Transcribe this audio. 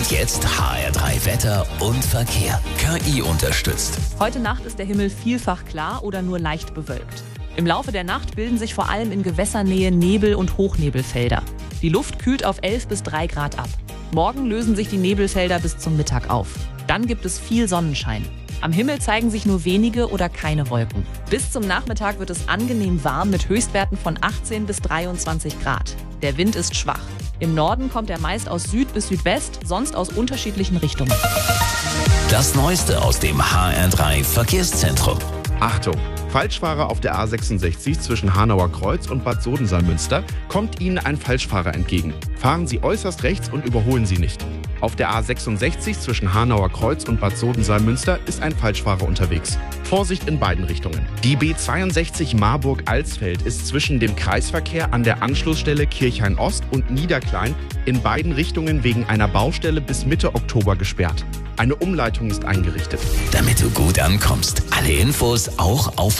Und jetzt HR3 Wetter und Verkehr. KI unterstützt. Heute Nacht ist der Himmel vielfach klar oder nur leicht bewölkt. Im Laufe der Nacht bilden sich vor allem in Gewässernähe Nebel- und Hochnebelfelder. Die Luft kühlt auf 11 bis 3 Grad ab. Morgen lösen sich die Nebelfelder bis zum Mittag auf. Dann gibt es viel Sonnenschein. Am Himmel zeigen sich nur wenige oder keine Wolken. Bis zum Nachmittag wird es angenehm warm mit Höchstwerten von 18 bis 23 Grad. Der Wind ist schwach. Im Norden kommt er meist aus Süd bis Südwest, sonst aus unterschiedlichen Richtungen. Das Neueste aus dem HR3 Verkehrszentrum. Achtung! Falschfahrer auf der A66 zwischen Hanauer Kreuz und Bad Sodensalmünster kommt Ihnen ein Falschfahrer entgegen. Fahren Sie äußerst rechts und überholen Sie nicht. Auf der A66 zwischen Hanauer Kreuz und Bad Sodensalmünster ist ein Falschfahrer unterwegs. Vorsicht in beiden Richtungen. Die B62 Marburg-Alsfeld ist zwischen dem Kreisverkehr an der Anschlussstelle Kirchhain-Ost und Niederklein in beiden Richtungen wegen einer Baustelle bis Mitte Oktober gesperrt. Eine Umleitung ist eingerichtet. Damit du gut ankommst. Alle Infos auch auf